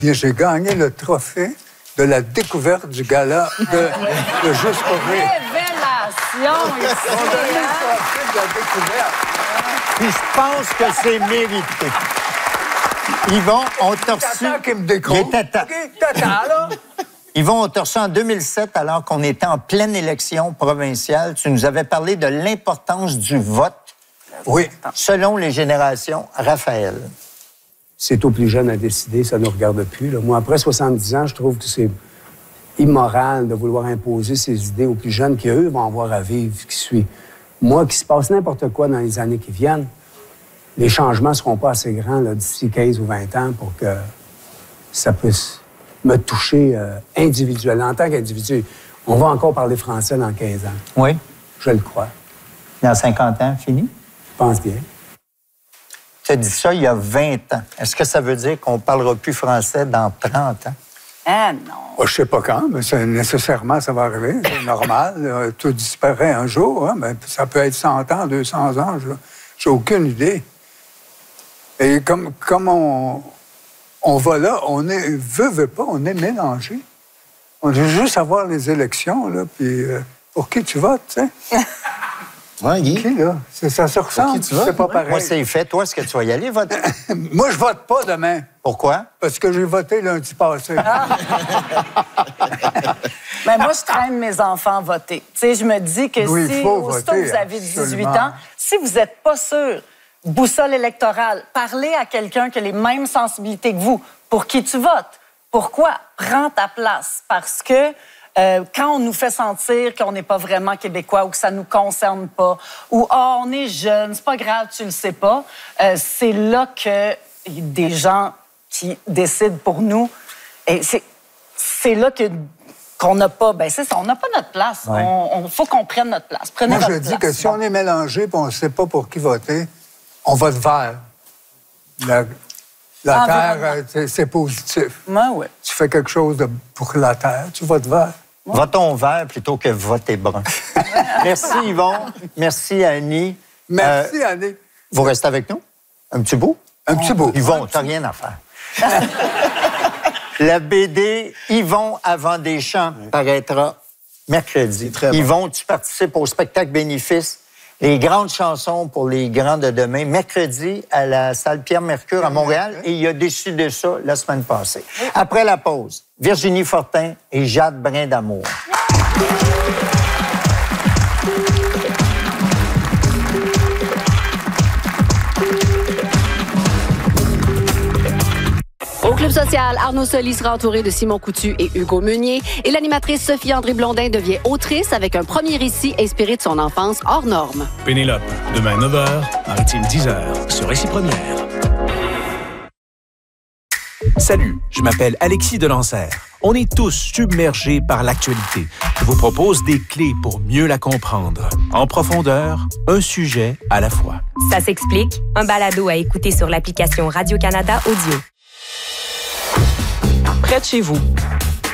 Bien, j'ai gagné le trophée de la découverte du gala de Juste pour rire. Révélation ici! On donne le trophée de la découverte. Puis je pense que c'est mérité. Yvon, on t'a reçu... Tata qui me découvre. Il était temps. OK, tata, là. Yvon, on t'a reçu en 2007, alors qu'on était en pleine élection provinciale. Tu nous avais parlé de l'importance du vote. Oui. Selon les générations, Raphaël. C'est aux plus jeunes à décider, ça ne nous regarde plus. Là. Moi, après 70 ans, je trouve que c'est immoral de vouloir imposer ces idées aux plus jeunes qui, eux, vont avoir à vivre ce qui suit. Moi, qu'il se passe n'importe quoi dans les années qui viennent, les changements ne seront pas assez grands là, d'ici 15 ou 20 ans pour que ça puisse me toucher individuellement. En tant qu'individu, on va encore parler français dans 15 ans. Oui. Je le crois. Dans 50 ans, fini? Je pense bien. Tu as dit ça il y a 20 ans. Est-ce que ça veut dire qu'on ne parlera plus français dans 30 ans? Ah non. Je ne sais pas quand, mais nécessairement, ça va arriver. C'est normal. Tout disparaît un jour. Hein, mais ça peut être 100 ans, 200 ans. J'ai aucune idée. Et comme on va là, on est, veut pas, on est mélangé. On veut juste avoir les élections, là, puis pour qui tu votes, tu sais? Ouais, Guy. Qui, là? Ça se ressemble, qui tu votes? c'est pas pareil. Moi, c'est fait. Toi, est-ce que tu vas y aller voter? Moi, je vote pas demain, Pourquoi? parce que j'ai voté lundi passé. Mais moi, je traîne mes enfants voter. Tu sais, je me dis que Oui, si, il faut aussitôt voter, que vous avez 18 absolument. ans, si vous n'êtes pas sûr, boussole électorale, parlez à quelqu'un qui a les mêmes sensibilités que vous. Pour qui tu votes? Pourquoi? Prends ta place. Parce que quand on nous fait sentir qu'on n'est pas vraiment québécois ou que ça nous concerne pas, ou « Ah, on est jeune, c'est pas grave, tu le sais pas », c'est là que des gens qui décident pour nous, et c'est là qu'on n'a pas, ben c'est ça, on n'a pas notre place. Ouais. On faut qu'on prenne notre place. Prenez Moi, votre je place. dis que si on est mélangé et on ne sait pas pour qui voter, on vote vert. La terre, c'est positif. Ouais. Tu fais quelque chose pour la terre, tu votes vert. Votons vert plutôt que voter brun. Merci, Yvon. Merci, Annie. Merci, Annie. Vous restez avec nous? Un petit bout? Un petit bout. Yvon, t'as rien à faire. La BD Yvon avant des champs paraîtra mercredi. Très bon. Yvon, tu participes au spectacle bénéfice Les grandes chansons pour les grands de demain, mercredi à la salle Pierre-Mercure à Montréal. Et il a décidé ça la semaine passée. Après la pause, Virginie Fortin et Jade Brindamour. Au Club social, Arnaud Soli sera entouré de Simon Coutu et Hugo Meunier. Et l'animatrice Sophie-André Blondin devient autrice avec un premier récit inspiré de son enfance hors norme. Pénélope, demain 9h, Maritime 10h, sur Récit Première. Salut, je m'appelle Alexis Delancer. On est tous submergés par l'actualité. Je vous propose des clés pour mieux la comprendre. En profondeur, un sujet à la fois. Ça s'explique, un balado à écouter sur l'application Radio-Canada Audio. Près de chez vous,